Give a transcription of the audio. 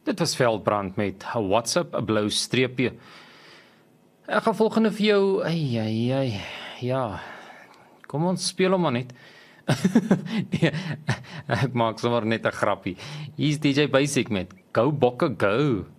Dit was Veldbrand met 'n WhatsApp, 'n blou streepie. Ek gaan volgende vir jou. Ja. Kom ons speel hom maar net. Nee, ek maak sommer net 'n grappie. Hier's DJ Basic met Go Bokke Go.